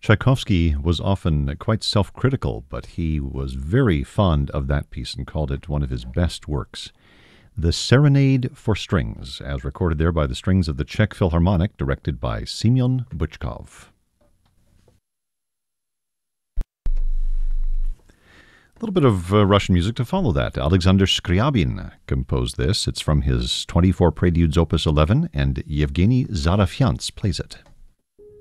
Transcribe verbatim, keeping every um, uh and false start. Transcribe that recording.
Tchaikovsky was often quite self-critical, but he was very fond of that piece and called it one of his best works. The Serenade for Strings, as recorded there by the strings of the Czech Philharmonic, directed by Semyon Bychkov. A little bit of uh, Russian music to follow that. Alexander Scriabin composed this. It's from his twenty-four Preludes Opus eleven, and Yevgeny Zarafyants plays it.